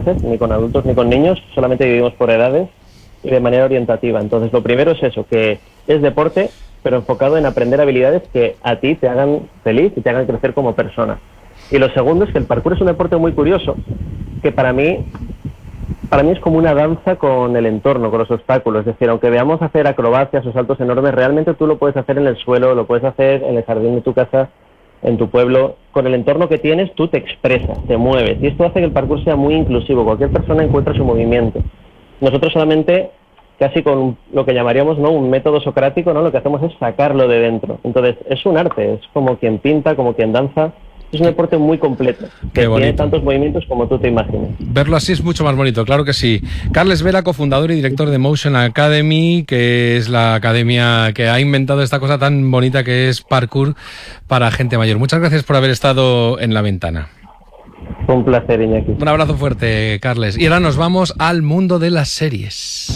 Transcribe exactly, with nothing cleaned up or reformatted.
clases, ni con adultos ni con niños, solamente dividimos por edades y de manera orientativa. Entonces, lo primero es eso, que es deporte, pero enfocado en aprender habilidades que a ti te hagan feliz y te hagan crecer como persona. Y lo segundo es que el parkour es un deporte muy curioso, que para mí, para mí es como una danza con el entorno, con los obstáculos. Es decir, aunque veamos hacer acrobacias o saltos enormes, realmente tú lo puedes hacer en el suelo, lo puedes hacer en el jardín de tu casa, en tu pueblo. Con el entorno que tienes, tú te expresas, te mueves. Y esto hace que el parkour sea muy inclusivo. Cualquier persona encuentra su movimiento. Nosotros solamente, casi con lo que llamaríamos, ¿no?, un método socrático, ¿no?, lo que hacemos es sacarlo de dentro. Entonces, es un arte, es como quien pinta, como quien danza. Es un deporte muy completo, que tiene tantos movimientos como tú te imaginas. Verlo así es mucho más bonito, claro que sí. Carles Vera, cofundador y director de Motion Academy, que es la academia que ha inventado esta cosa tan bonita que es parkour para gente mayor. Muchas gracias por haber estado en La Ventana. Un placer, Iñaki. Un abrazo fuerte, Carles. Y ahora nos vamos al mundo de las series.